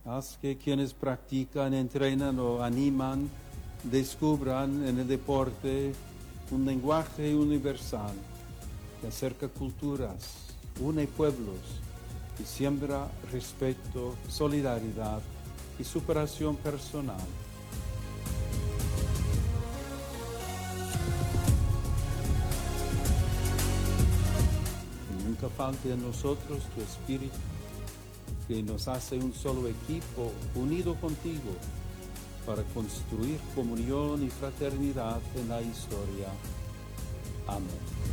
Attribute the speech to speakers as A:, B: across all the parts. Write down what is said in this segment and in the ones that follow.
A: Haz que quienes practican, entrenan o animan descubran en el deporte un lenguaje universal que acerca culturas, une pueblos y siembra respeto, solidaridad y superación personal. Que nunca falte en nosotros tu espíritu, que nos hace un solo equipo unido contigo para construir comunión y fraternidad en la historia. Amén.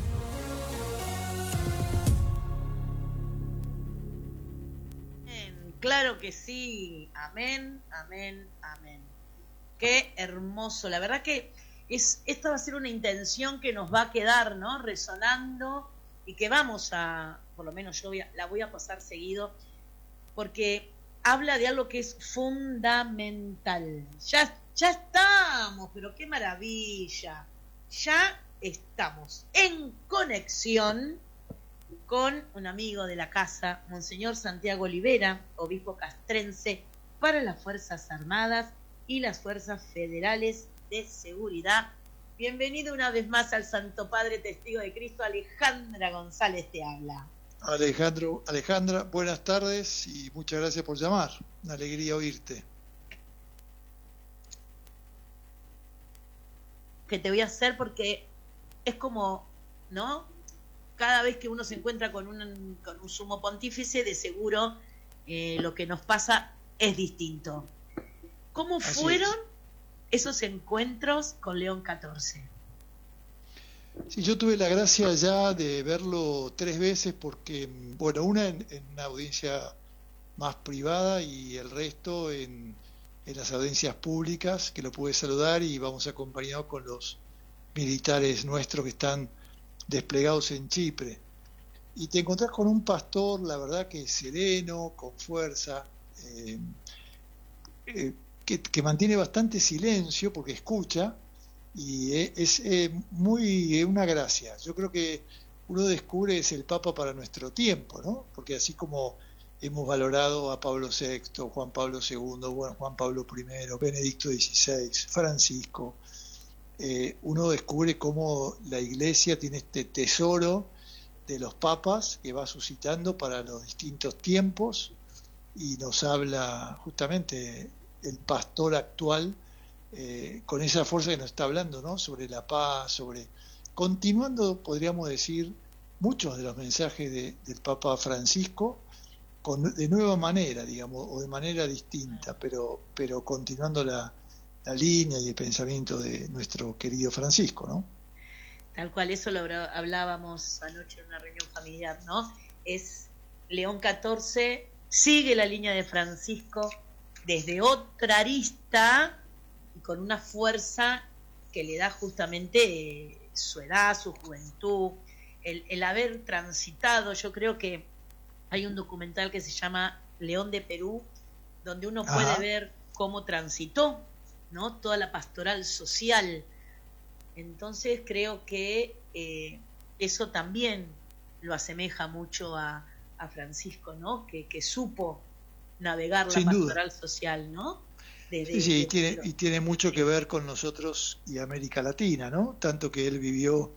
B: Claro que sí, amén, amén, amén. Qué hermoso, la verdad que esta va a ser una intención que nos va a quedar, ¿no? Resonando y que vamos a, por lo menos yo la voy a pasar seguido, porque habla de algo que es fundamental. Ya estamos, pero qué maravilla. Ya estamos en conexión con un amigo de la casa, Monseñor Santiago Olivera, obispo castrense para las Fuerzas Armadas y las Fuerzas Federales de Seguridad. Bienvenido una vez más al Santo Padre Testigo de Cristo. Alejandra González te habla.
C: Alejandra, buenas tardes y muchas gracias por llamar. Una alegría oírte.
B: Que te voy a hacer porque es como, ¿no? Cada vez que uno se encuentra con un sumo pontífice, de seguro lo que nos pasa es distinto. ¿Cómo fueron esos encuentros con León XIV?
C: Sí, yo tuve la gracia ya de verlo 3 veces porque, bueno, una en una audiencia más privada y el resto en las audiencias públicas, que lo pude saludar, y vamos acompañados con los militares nuestros que están desplegados en Chipre. Y te encontrás con un pastor, la verdad que sereno, con fuerza, que mantiene bastante silencio porque escucha, y es muy una gracia. Yo creo que uno descubre es el Papa para nuestro tiempo, ¿no? Porque así como hemos valorado a Pablo VI, Juan Pablo II, bueno, Juan Pablo I, Benedicto XVI, Francisco, uno descubre cómo la Iglesia tiene este tesoro de los papas que va suscitando para los distintos tiempos, y nos habla justamente el pastor actual con esa fuerza que nos está hablando, ¿no? Sobre la paz, continuando, podríamos decir, muchos de los mensajes del Papa Francisco, de nueva manera, digamos, o de manera distinta, pero continuando la línea y el pensamiento de nuestro querido Francisco, ¿no?
B: Tal cual, eso lo hablábamos anoche en una reunión familiar, ¿no? Es León XIV, sigue la línea de Francisco desde otra arista y con una fuerza que le da justamente su edad, su juventud, el haber transitado. Yo creo que hay un documental que se llama León de Perú, donde uno puede ver cómo transitó, ¿no? Toda la pastoral social. Entonces creo que eso también lo asemeja mucho a Francisco, ¿no? Que supo navegar la pastoral social, ¿no?
C: Sí, y tiene mucho que ver con nosotros y América Latina, ¿no? Tanto que él vivió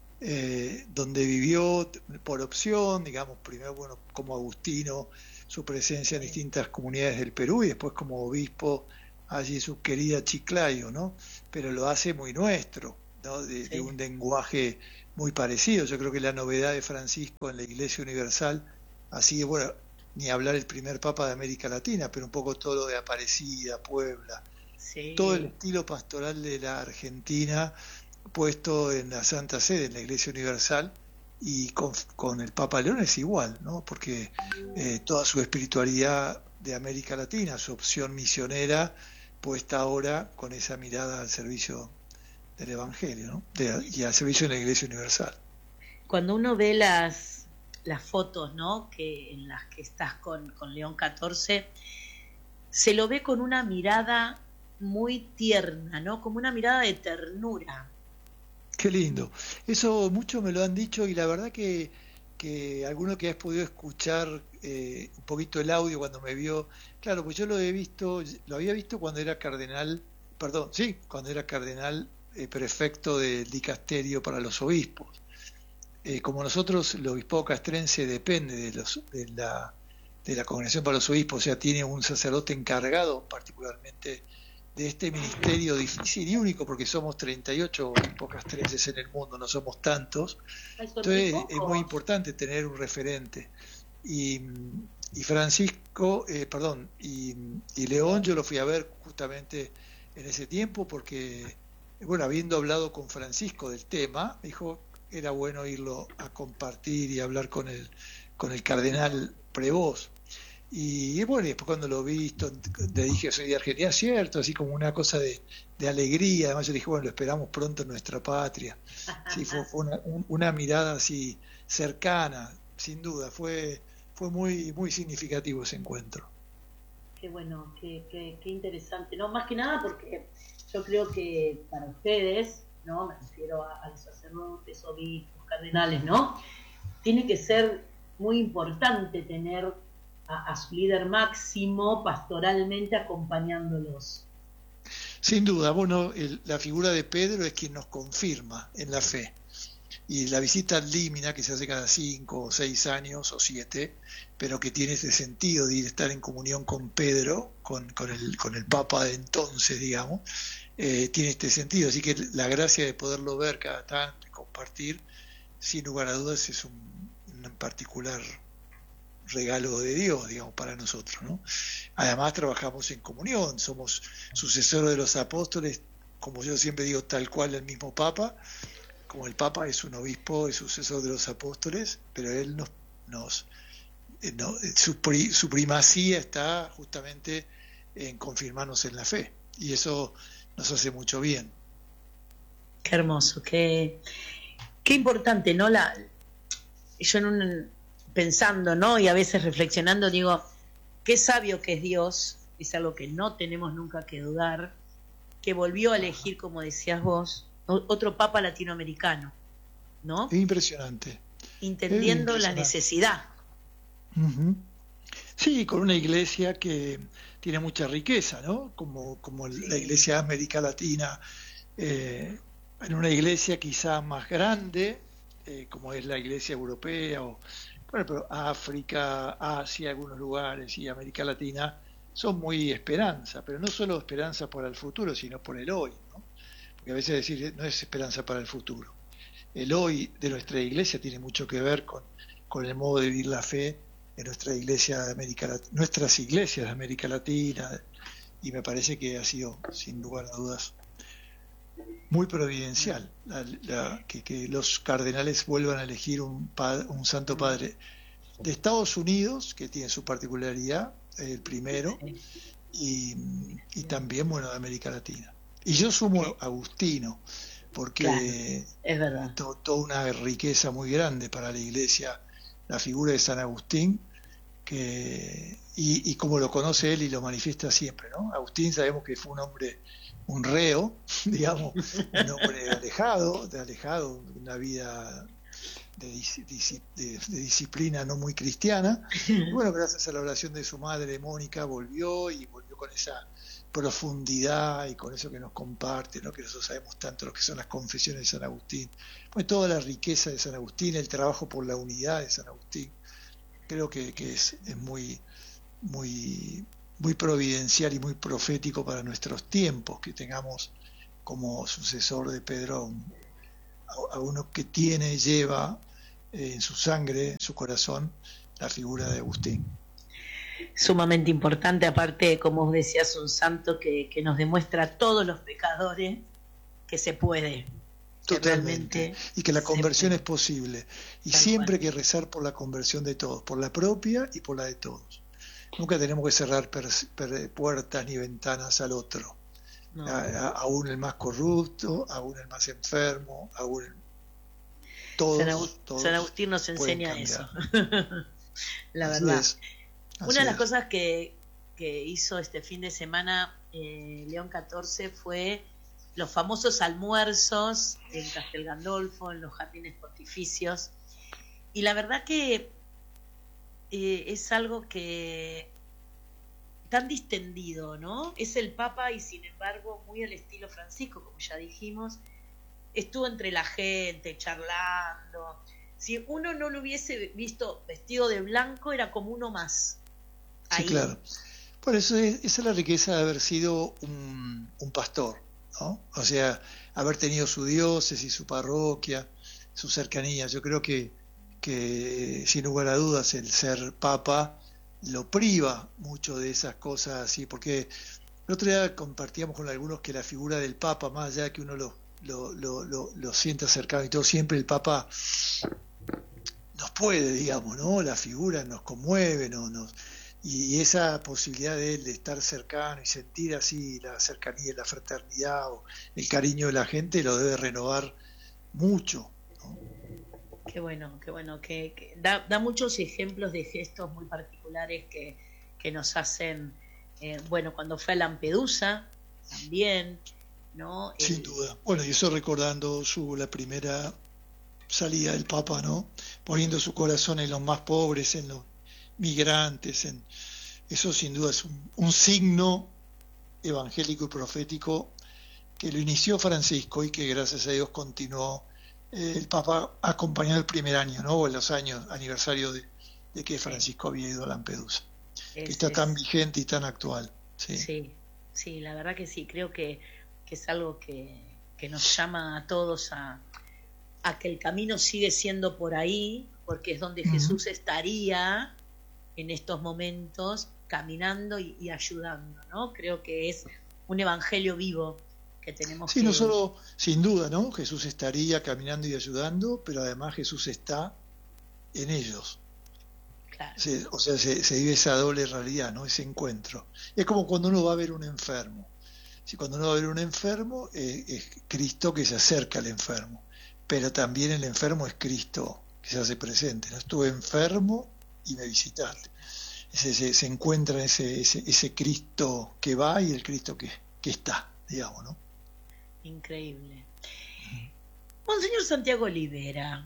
C: donde vivió por opción, digamos, primero, bueno, como agustino, su presencia en distintas comunidades del Perú, y después como obispo allí su querida Chiclayo, ¿no? Pero lo hace muy nuestro, ¿no? De un lenguaje muy parecido. Yo creo que la novedad de Francisco en la Iglesia Universal, así, bueno, ni hablar el primer Papa de América Latina, pero un poco todo lo de Aparecida, Puebla, todo el estilo pastoral de la Argentina puesto en la Santa Sede, en la Iglesia Universal, y con el Papa León es igual, ¿no? Porque toda su espiritualidad de América Latina, su opción misionera, puesta ahora con esa mirada al servicio del Evangelio, ¿no? Y al servicio de la Iglesia Universal.
B: Cuando uno ve las fotos, ¿no? En las que estás con León XIV, se lo ve con una mirada muy tierna, ¿no? Como una mirada de ternura.
C: Qué lindo. Eso muchos me lo han dicho, y la verdad que que alguno que has podido escuchar un poquito el audio cuando me vio, claro, pues yo lo había visto cuando era cardenal, perdón, sí, cuando era cardenal prefecto del dicasterio para los obispos. Como nosotros, el obispado castrense depende de la Congregación para los Obispos, o sea, tiene un sacerdote encargado particularmente de este ministerio difícil y único, porque somos 38 obispos castrenses en el mundo, no somos tantos. Entonces es muy importante tener un referente. Y Francisco, y León yo lo fui a ver justamente en ese tiempo porque, bueno, habiendo hablado con Francisco del tema, me dijo era bueno irlo a compartir y hablar con el cardenal Prevost. Y bueno, y después cuando lo vi, le dije soy de Argentina, cierto, así como una cosa de alegría. Además yo dije, bueno, lo esperamos pronto en nuestra patria. Sí, fue una mirada así cercana, sin duda, fue muy, muy significativo ese encuentro.
B: Qué bueno, qué interesante, ¿no? Más que nada porque yo creo que para ustedes, ¿no? Me refiero a los sacerdotes, obispos, cardenales, ¿no? Tiene que ser muy importante tener a su líder máximo pastoralmente acompañándolos.
C: Sin duda, bueno, la figura de Pedro es quien nos confirma en la fe. Y la visita al Límina, que se hace cada 5 o 6 años o 7, pero que tiene ese sentido de ir a estar en comunión con Pedro, con el Papa de entonces, digamos, tiene este sentido. Así que la gracia de poderlo ver cada tanto y compartir, sin lugar a dudas, es un particular regalo de Dios, digamos, para nosotros, ¿no? Además trabajamos en comunión, somos sucesores de los apóstoles, como yo siempre digo, tal cual el mismo Papa. Como el Papa es un obispo, es sucesor de los apóstoles, pero él su primacía está justamente en confirmarnos en la fe, y eso nos hace mucho bien.
B: Qué hermoso, qué importante, ¿no? Yo pensando, ¿no? Y a veces reflexionando, digo, qué sabio que es Dios, es algo que no tenemos nunca que dudar, que volvió a elegir, como decías vos, otro papa latinoamericano, ¿no?
C: Es impresionante.
B: Entendiendo la necesidad.
C: Uh-huh. Sí, con una iglesia que tiene mucha riqueza, ¿no? Como sí. La iglesia de América Latina, en una iglesia quizá más grande, como es la iglesia europea, pero África, Asia, algunos lugares, y América Latina, son muy esperanza, pero no solo esperanza para el futuro, sino por el hoy, ¿no? Porque a veces decir no es esperanza para el futuro. El hoy de nuestra iglesia tiene mucho que ver con el modo de vivir la fe en nuestra iglesia de nuestras iglesias de América Latina, y me parece que ha sido, sin lugar a dudas, muy providencial que los cardenales vuelvan a elegir un Santo Padre de Estados Unidos, que tiene su particularidad, el primero, y también, bueno, de América Latina. Y yo sumo Agustino, porque
B: claro, es verdad.
C: Toda una riqueza muy grande para la iglesia, la figura de San Agustín, y como lo conoce él y lo manifiesta siempre, ¿no? Agustín sabemos que fue un hombre, un reo, digamos, un hombre alejado, una vida de disciplina no muy cristiana. Y bueno, gracias a la oración de su madre Mónica volvió con esa profundidad y con eso que nos comparte, ¿no? Que nosotros sabemos tanto lo que son las confesiones de San Agustín, pues toda la riqueza de San Agustín, el trabajo por la unidad de San Agustín, creo que es muy, muy, muy providencial y muy profético para nuestros tiempos, que tengamos como sucesor de Pedro a uno que lleva en su sangre, en su corazón, la figura de Agustín.
B: Sumamente importante, aparte, como vos decías, un santo que nos demuestra a todos los pecadores que se puede.
C: Totalmente. Y que la conversión es posible. Y siempre hay que rezar por la conversión de todos, por la propia y por la de todos. Nunca tenemos que cerrar puertas ni ventanas al otro. No. Aún el más corrupto, aún el más enfermo, aún todos
B: San Agustín nos enseña eso. La verdad. Una de las cosas que hizo este fin de semana León XIV fue los famosos almuerzos en Castel Gandolfo, en los jardines pontificios, y la verdad que es algo que tan distendido, ¿no? Es el Papa y sin embargo muy al estilo Francisco, como ya dijimos, estuvo entre la gente charlando. Si uno no lo hubiese visto vestido de blanco, era como uno más.
C: Sí,
B: Ahí.
C: claro. Por eso esa es la riqueza de haber sido un pastor, ¿no? O sea, haber tenido su diócesis, su parroquia, su cercanía. Yo creo que sin lugar a dudas el ser papa lo priva mucho de esas cosas así, porque el otro día compartíamos con algunos que la figura del papa, más allá de que uno lo sienta cercano y todo, siempre el papa nos puede, digamos, ¿no? La figura nos conmueve, y esa posibilidad de él de estar cercano y sentir así la cercanía, la fraternidad o el cariño de la gente lo debe renovar mucho, ¿no?
B: Qué bueno, que da muchos ejemplos de gestos muy particulares que nos hacen, bueno, cuando fue a Lampedusa también, ¿no?
C: Sin duda. Bueno, y eso recordando la primera salida del Papa, ¿no? Poniendo su corazón en los más pobres, en los migrantes, eso sin duda es un signo evangélico y profético que lo inició Francisco y que gracias a Dios continuó el Papa acompañado el primer año, ¿no? O en los años aniversario de que Francisco había ido a Lampedusa, que está tan vigente y tan actual.
B: Sí, la verdad que sí, creo que es algo que nos llama a todos a que el camino sigue siendo por ahí, porque es donde Jesús estaría en estos momentos caminando y ayudando, ¿no? Creo que es un evangelio vivo que tenemos
C: no solo, sin duda, ¿no? Jesús estaría caminando y ayudando, pero además Jesús está en ellos.
B: Claro.
C: O sea, se vive esa doble realidad, ¿no? Ese encuentro. Es como cuando uno va a ver un enfermo. Si cuando uno va a ver un enfermo, es Cristo que se acerca al enfermo, pero también el enfermo es Cristo que se hace presente, ¿no? Estuve enfermo y me visitaste. Se encuentra ese Cristo que va y el Cristo que está, digamos, ¿no?
B: Increíble. Monseñor Santiago Olivera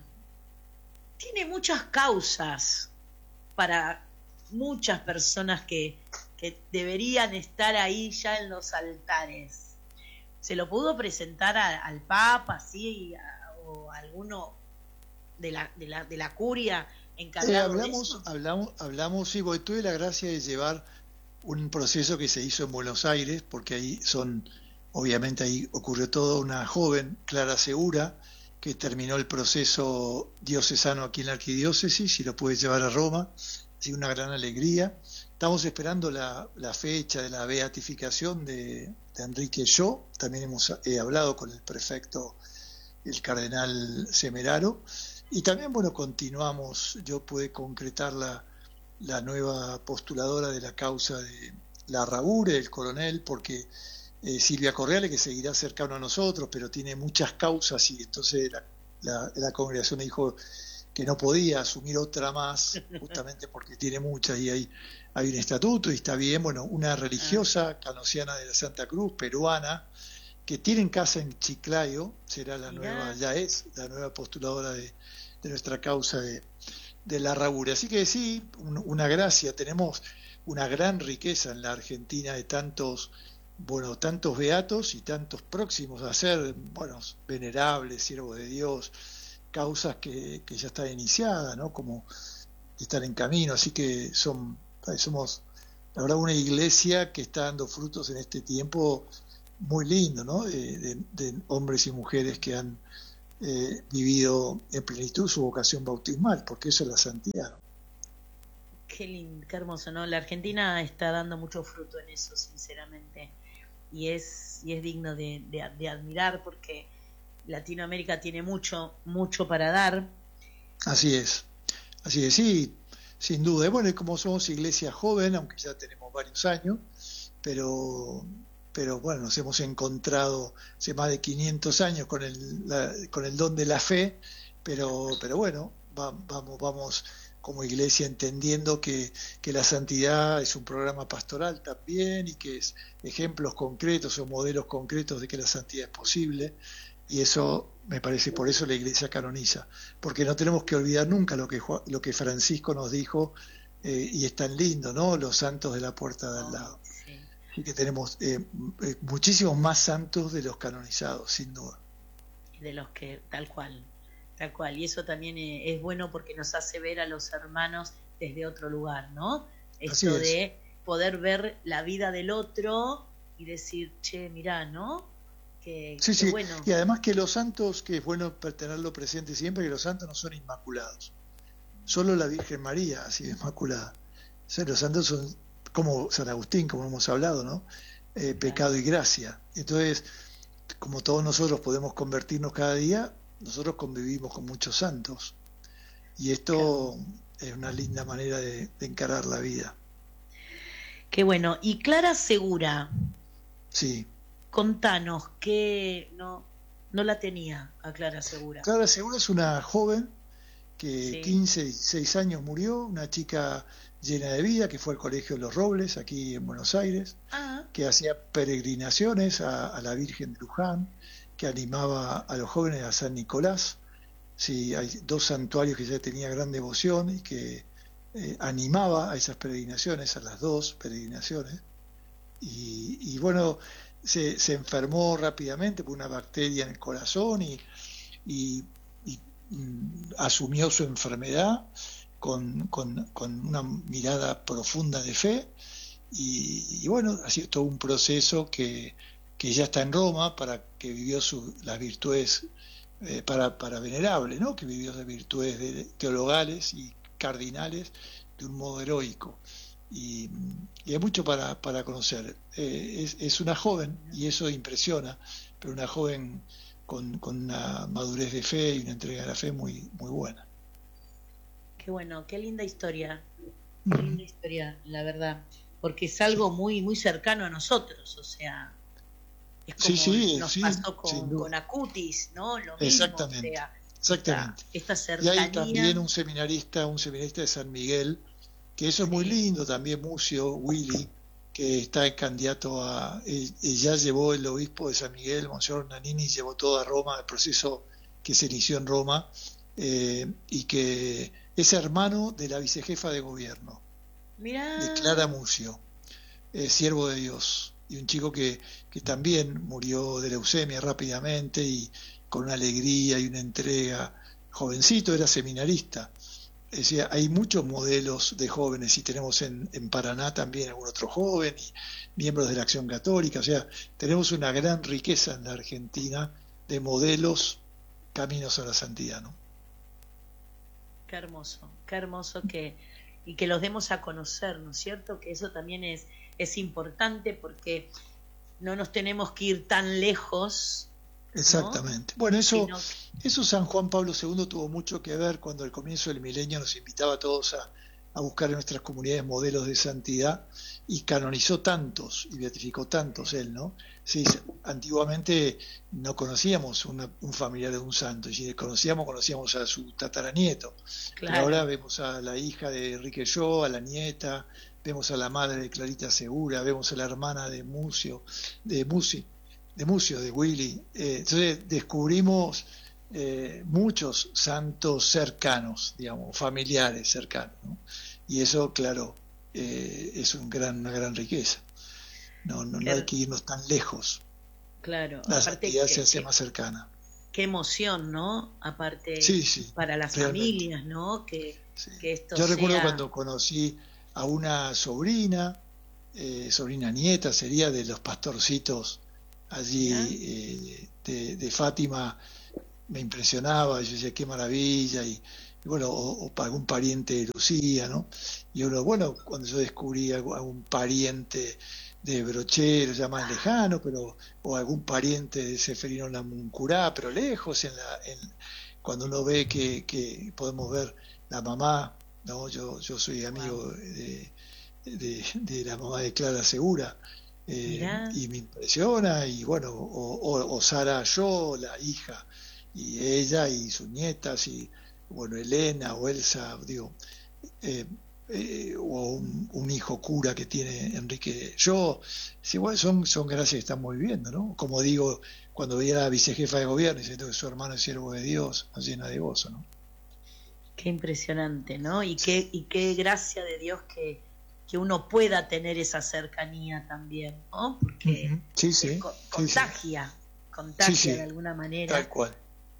B: tiene muchas causas para muchas personas que deberían estar ahí ya en los altares. ¿Se lo pudo presentar al Papa, sí, o a alguno de la curia encargado de eso?
C: Hablamos, sí, porque tuve la gracia de llevar un proceso que se hizo en Buenos Aires, porque obviamente ahí ocurrió todo. Una joven, Clara Segura, que terminó el proceso diocesano aquí en la arquidiócesis y lo pude llevar a Roma, así una gran alegría. Estamos esperando la fecha de la beatificación de Enrique Yo. También hemos hablado con el prefecto, el cardenal Semeraro, y también, bueno, continuamos. Yo pude concretar la nueva postuladora de la causa de la Rabure, el coronel, porque Silvia Correale, que seguirá cercano a nosotros, pero tiene muchas causas, y entonces la congregación me dijo que no podía asumir otra más, justamente porque tiene muchas, y hay un estatuto, y está bien. Bueno, una religiosa canosiana de la Santa Cruz, peruana, que tiene en casa en Chiclayo, será ya es la nueva postuladora de nuestra causa de la Rabure. Así que sí, una gracia. Tenemos una gran riqueza en la Argentina de tantos beatos y tantos próximos a ser, venerables, siervos de Dios, causas que ya están iniciadas, ¿no? Como están en camino. Así que somos, la verdad, una iglesia que está dando frutos en este tiempo muy lindo, ¿no? De hombres y mujeres que han vivido en plenitud su vocación bautismal, porque eso es la santidad, ¿no?
B: Qué lindo, qué hermoso, ¿no? La Argentina está dando mucho fruto en eso, sinceramente, y es digno de admirar, porque Latinoamérica tiene mucho para dar.
C: Así es, sí, sin duda. Y bueno, y como somos iglesia joven, aunque ya tenemos varios años, pero bueno, nos hemos encontrado hace más de 500 años con el don de la fe, pero bueno, vamos como iglesia entendiendo que la santidad es un programa pastoral también, y que es ejemplos concretos o modelos concretos de que la santidad es posible. Y eso me parece, por eso la Iglesia canoniza, porque no tenemos que olvidar nunca lo que Francisco nos dijo, y es tan lindo, ¿no? Los santos de la puerta de al lado.
B: Sí.
C: Así que tenemos muchísimos más santos de los canonizados, sin duda.
B: De los que, tal cual. Y eso también es bueno porque nos hace ver a los hermanos desde otro lugar, ¿no? Esto de poder ver la vida del otro y decir, che, mirá, ¿no? Que bueno.
C: Y además que los santos, que es bueno tenerlo presente siempre, que los santos no son inmaculados. Solo la Virgen María ha sido inmaculada. O sea, los santos son como San Agustín, como hemos hablado, ¿no? Pecado y gracia. Entonces, como todos nosotros podemos convertirnos cada día, nosotros convivimos con muchos santos. Y esto es una linda manera de encarar la vida.
B: Qué bueno. Y Clara Segura.
C: Sí.
B: Contanos, que no la tenía a Clara Segura.
C: Clara Segura es una joven que 15, 16 años murió, una chica llena de vida, que fue al Colegio de los Robles, aquí en Buenos Aires, que hacía peregrinaciones a la Virgen de Luján, que animaba a los jóvenes a San Nicolás. Sí, hay 2 santuarios que ella tenía gran devoción y que animaba a esas peregrinaciones, a las 2 peregrinaciones. Y bueno, se enfermó rápidamente por una bacteria en el corazón y asumió su enfermedad con una mirada profunda de fe y bueno, ha sido todo un proceso que ya está en Roma, para que vivió las virtudes para venerable, ¿no? Que vivió las virtudes teologales y cardinales de un modo heroico. Y hay mucho para conocer. Es una joven, y eso impresiona, pero una joven con una madurez de fe y una entrega a la fe muy, muy buena.
B: Qué bueno, qué linda historia. Qué linda historia, la verdad. Porque es algo muy, muy cercano a nosotros, o sea, es como nos pasó con Acutis, ¿no? Lo mismo,
C: exactamente,
B: o sea,
C: exactamente.
B: Esta cercanía.
C: Y hay también un seminarista de San Miguel, que eso es muy lindo, también Mucio, Willy, que está el candidato ya llevó el obispo de San Miguel, Monseñor Nanini, llevó todo a Roma, el proceso que se inició en Roma, y que es hermano de la vicejefa de gobierno, de Clara Mucio, siervo de Dios, y un chico que también murió de leucemia rápidamente y con una alegría y una entrega. Jovencito, era seminarista. Es decir, hay muchos modelos de jóvenes, y tenemos en Paraná también algún otro joven, y miembros de la Acción Católica. O sea, tenemos una gran riqueza en la Argentina de modelos, caminos a la santidad, ¿no?
B: Qué hermoso que los demos a conocer, ¿no es cierto? Que eso también es importante, porque no nos tenemos que ir tan lejos.
C: Exactamente. ¿No? Bueno, eso San Juan Pablo II tuvo mucho que ver cuando al comienzo del milenio nos invitaba a todos a buscar en nuestras comunidades modelos de santidad, y canonizó tantos y beatificó tantos él, ¿no? Sí, antiguamente no conocíamos un familiar de un santo, y si conocíamos a su tataranieto. Claro. Pero ahora vemos a la hija de Enrique Yo, a la nieta, vemos a la madre de Clarita Segura, vemos a la hermana de Mucio, de Willy. Entonces descubrimos muchos santos cercanos, digamos, familiares cercanos, ¿no? Y eso, claro, es una gran riqueza. No hay que irnos tan lejos.
B: Claro,
C: la santidad se hace más cercana.
B: Qué emoción, ¿no? Aparte, para las familias, ¿no? Que esto
C: Yo recuerdo cuando conocí a una sobrina nieta sería, de los pastorcitos allí de Fátima. Me impresionaba, yo decía qué maravilla, y bueno, o para algún pariente de Lucía, ¿no? Y uno, bueno, cuando yo descubrí algún pariente de Brochero, ya más lejano, o algún pariente de Seferino Namuncurá, pero lejos, cuando uno ve que podemos ver la mamá, ¿no? Yo soy amigo de la mamá de Clara Segura, y me impresiona, y bueno, o Sara Yo, la hija, y ella y sus nietas, y bueno, Elena o Elsa, digo, o un hijo cura que tiene Enrique. Sí, bueno, son gracias que estamos viviendo, ¿no? Como digo, cuando veía a la vicejefa de gobierno diciendo que su hermano es siervo de Dios, nos llena de gozo, ¿no?
B: Qué impresionante, ¿no? Y qué gracia de Dios que uno pueda tener esa cercanía también, ¿no? Porque contagia de alguna manera.
C: Tal cual.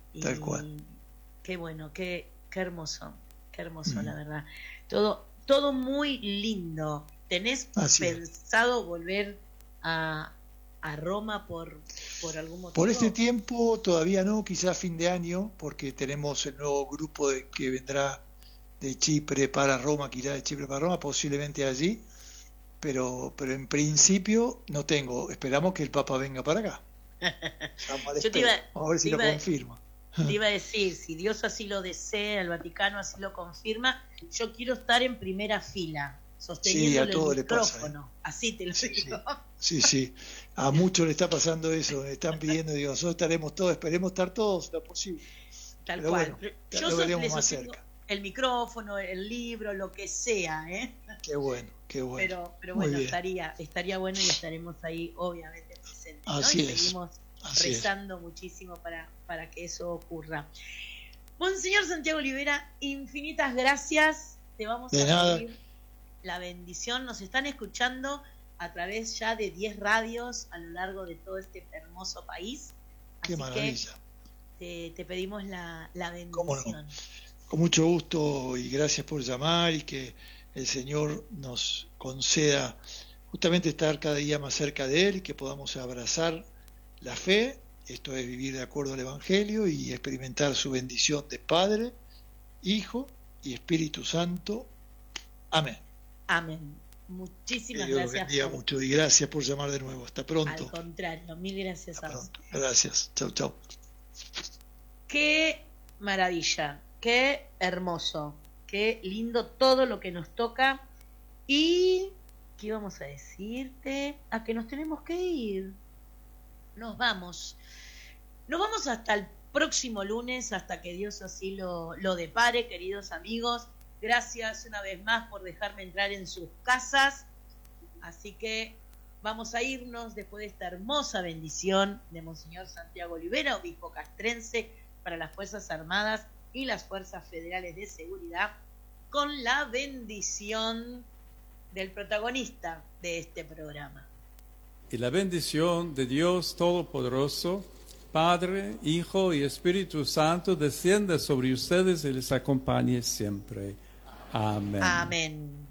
B: Qué bueno, qué hermoso, la verdad. Todo muy lindo. ¿Tenés pensado volver a Roma por algún motivo?
C: Por este tiempo todavía no, quizás fin de año, porque tenemos el nuevo grupo que vendrá de Chipre para Roma, que irá de Chipre para Roma, posiblemente allí, pero en principio no tengo. Esperamos que el Papa venga para acá. Vamos a ver si lo confirma.
B: Te iba a decir, si Dios así lo desea, el Vaticano así lo confirma, yo quiero estar en primera fila, sosteniéndole el micrófono. Así te lo digo.
C: Sí. A muchos le está pasando eso, me están pidiendo, digo, nosotros estaremos todos, esperemos estar todos lo posible.
B: Tal cual.
C: Bueno,
B: yo
C: lo veremos más cerca.
B: El micrófono, el libro, lo que sea, ¿eh?
C: Qué bueno.
B: Pero bueno, estaría bueno y estaremos ahí obviamente presentes, ¿no?
C: Así
B: y
C: es.
B: Seguimos rezando muchísimo para que eso ocurra. Monseñor Santiago Olivera, infinitas gracias. Te vamos a pedir la bendición. Nos están escuchando a través ya de 10 radios a lo largo de todo este hermoso país.
C: Qué maravilla.
B: Te pedimos la bendición.
C: ¿Cómo no? Con mucho gusto y gracias por llamar y que el Señor nos conceda justamente estar cada día más cerca de Él y que podamos abrazar la fe, esto es vivir de acuerdo al Evangelio y experimentar su bendición de Padre, Hijo y Espíritu Santo. Amén.
B: Amén. Muchísimas
C: Dios
B: gracias.
C: Bendiga mucho y gracias por llamar de nuevo. Hasta pronto.
B: Al contrario, mil gracias a vos.
C: Gracias. Chau.
B: Qué maravilla, qué hermoso, qué lindo todo lo que nos toca. Y ¿qué íbamos a decirte? A que nos tenemos que ir. Nos vamos hasta el próximo lunes, hasta que Dios así lo depare, queridos amigos. Gracias una vez más por dejarme entrar en sus casas. Así que vamos a irnos después de esta hermosa bendición de Monseñor Santiago Olivera, obispo castrense para las Fuerzas Armadas y las Fuerzas Federales de Seguridad, con la bendición del protagonista de este programa.
A: Y la bendición de Dios Todopoderoso, Padre, Hijo y Espíritu Santo, descienda sobre ustedes y les acompañe siempre. Amén.
B: Amén.